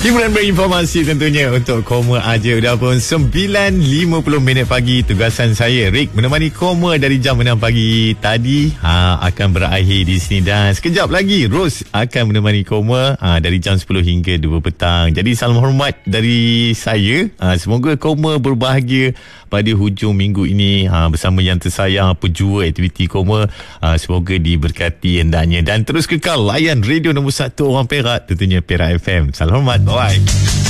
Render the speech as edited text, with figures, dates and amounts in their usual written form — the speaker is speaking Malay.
Hiburan berinformasi tentunya untuk Koma Aja. Dah pun 9.50 pagi. Tugasan saya Rick menemani Koma dari jam 6 pagi tadi akan berakhir di sini. Dan sekejap lagi Ros akan menemani Koma dari jam 10 hingga 2 petang. Jadi salam hormat dari saya. Semoga Koma berbahagia pada hujung minggu ini bersama yang tersayang pejua aktiviti Koma. Semoga diberkati hendaknya. Dan terus kekal layan radio nombor 1 orang Perak, tentunya Perak FM. Salam hormat. Bye.